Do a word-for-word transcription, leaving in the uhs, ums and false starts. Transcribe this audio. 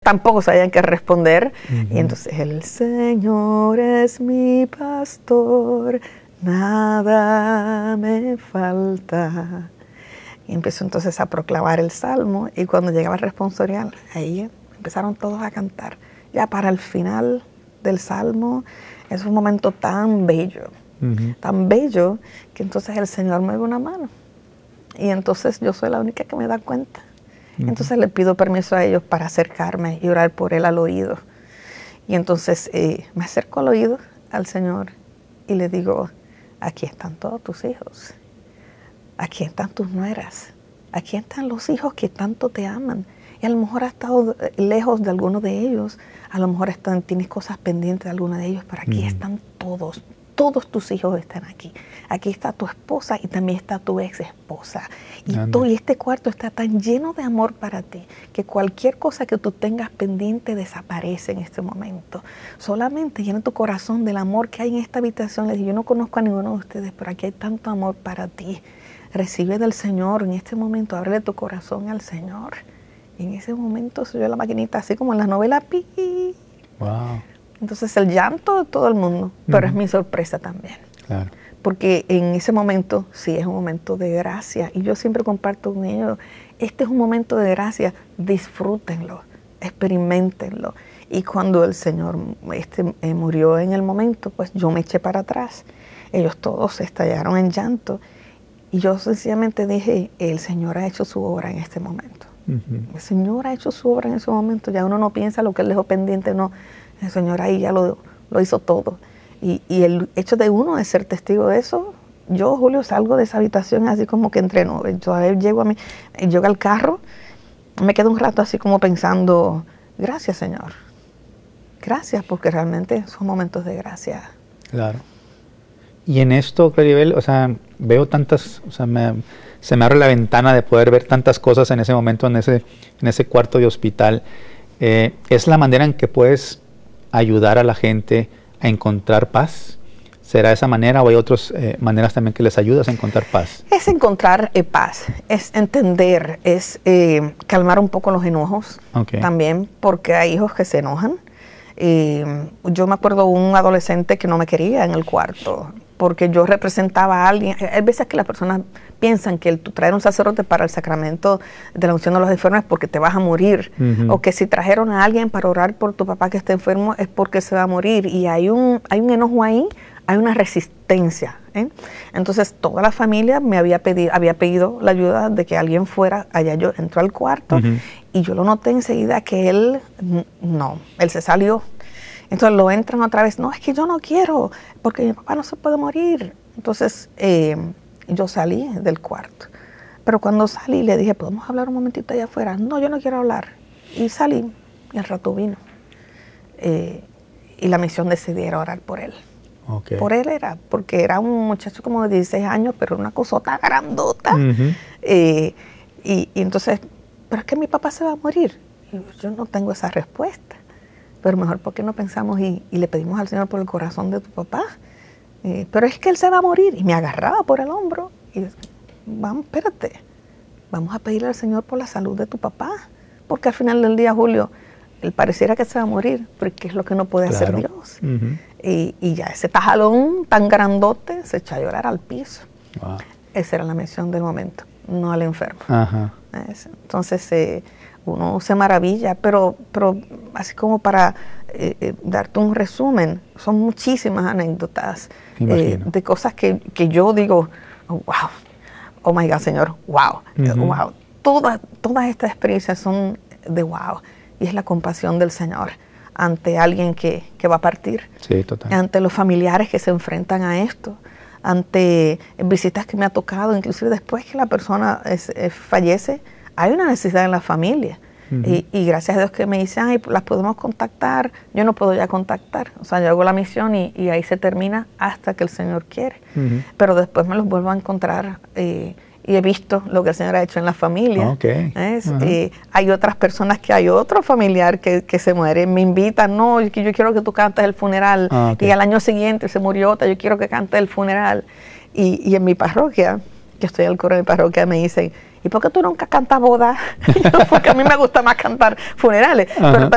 tampoco sabían qué responder. Uh-huh. Y entonces, el Señor es mi pastor, nada me falta. Y empezó entonces a proclamar el salmo, y cuando llegaba el responsorial, ahí empezaron todos a cantar. Ya para el final del salmo, es un momento tan bello, uh-huh. tan bello, que entonces el Señor me dio una mano. Y entonces yo soy la única que me da cuenta. Uh-huh. Entonces le pido permiso a ellos para acercarme y orar por él al oído. Y entonces eh, me acerco al oído al Señor y le digo, aquí están todos tus hijos. Aquí están tus nueras, aquí están los hijos que tanto te aman. Y a lo mejor has estado lejos de alguno de ellos, a lo mejor están, tienes cosas pendientes de alguno de ellos, pero aquí mm. están todos, todos tus hijos están aquí. Aquí está tu esposa y también está tu ex esposa. Y, tú, y este cuarto está tan lleno de amor para ti, que cualquier cosa que tú tengas pendiente desaparece en este momento. Solamente llena tu corazón del amor que hay en esta habitación. Les digo, yo no conozco a ninguno de ustedes, pero aquí hay tanto amor para ti. Recibe del Señor en este momento, ábrele tu corazón al Señor. Y en ese momento se oyó la maquinita, así como en las novelas. ¡Pi! Wow. Entonces el llanto de todo el mundo, pero uh-huh. es mi sorpresa también. Claro. Porque en ese momento, sí, es un momento de gracia. Y yo siempre comparto con ellos, este es un momento de gracia, disfrútenlo, experimentenlo. Y cuando el Señor este, eh, murió en el momento, pues yo me eché para atrás. Ellos todos estallaron en llanto. Y yo sencillamente dije, el Señor ha hecho su obra en este momento. Uh-huh. El Señor ha hecho su obra en ese momento. Ya uno no piensa lo que Él dejó pendiente, no. El Señor ahí ya lo, lo hizo todo. Y, y el hecho de uno de ser testigo de eso, yo, Julio, salgo de esa habitación así como que entre nubes. Yo a ver, llego a mi, llego al carro, me quedo un rato así como pensando, gracias, Señor. Gracias, porque realmente son momentos de gracia. Claro. Y en esto, Claribel, o sea, veo tantas, o sea, me, se me abre la ventana de poder ver tantas cosas en ese momento, en ese, en ese cuarto de hospital. Eh, ¿Es la manera en que puedes ayudar a la gente a encontrar paz? ¿Será esa manera o hay otras eh, maneras también que les ayudas a encontrar paz? Es encontrar eh, paz, es entender, es eh, calmar un poco los enojos okay. también, porque hay hijos que se enojan. Eh, yo me acuerdo de un adolescente que no me quería en el cuarto, porque yo representaba a alguien. Hay veces que las personas piensan que el, tú traer un sacerdote para el sacramento de la unción de los enfermos es porque te vas a morir, uh-huh. o que si trajeron a alguien para orar por tu papá que está enfermo es porque se va a morir, y hay un, hay un enojo ahí, hay una resistencia, ¿eh? Entonces toda la familia me había pedido, había pedido la ayuda de que alguien fuera allá. Yo entró al cuarto, uh-huh. y yo lo noté enseguida que él, no, él se salió. Entonces lo entran otra vez, no, es que yo no quiero, porque mi papá no se puede morir. Entonces eh, yo salí del cuarto. Pero cuando salí le dije, ¿podemos hablar un momentito allá afuera? No, yo no quiero hablar. Y salí, y el rato vino. Eh, y la misión decidí era orar por él. Okay. Por él era, porque era un muchacho como de dieciséis años, pero una cosota grandota. Uh-huh. eh, y, y entonces, ¿pero es que mi papá se va a morir? Y yo no tengo esa respuesta. Pero mejor, ¿por qué no pensamos y, y le pedimos al Señor por el corazón de tu papá? Eh, pero es que él se va a morir. Y me agarraba por el hombro. Y vamos, espérate. Vamos a pedirle al Señor por la salud de tu papá. Porque al final del día, Julio, él pareciera que se va a morir, porque es lo que no puede claro. hacer Dios. Uh-huh. y, y ya ese tajalón tan grandote se echó a llorar al piso. Wow. Esa era la misión del momento, no al enfermo. Uh-huh. Entonces, eh, uno se maravilla, pero, pero así como para eh, eh, darte un resumen, son muchísimas anécdotas eh, de cosas que, que yo digo, oh, wow, oh my God, Señor, wow, uh-huh. wow. Todas, todas estas experiencias son de wow, y es la compasión del Señor ante alguien que, que va a partir, sí, total. Ante los familiares que se enfrentan a esto, ante visitas que me ha tocado, inclusive después que la persona es, es, fallece, hay una necesidad en la familia. Uh-huh. y, y gracias a Dios que me dicen, ay, las podemos contactar. Yo no puedo ya contactar. O sea, yo hago la misión y, y ahí se termina hasta que el Señor quiere. Uh-huh. Pero después me los vuelvo a encontrar eh, y he visto lo que el Señor ha hecho en la familia. Okay. Es, uh-huh. eh, hay otras personas que hay otro familiar que, que se muere. Me invitan, no, yo, yo quiero que tú cantes el funeral. Ah, okay. Y al año siguiente se murió otra, yo quiero que cantes el funeral. Y, y en mi parroquia, yo estoy al coro de mi parroquia, me dicen, ¿y por qué tú nunca cantas bodas? Porque a mí me gusta más cantar funerales. Pero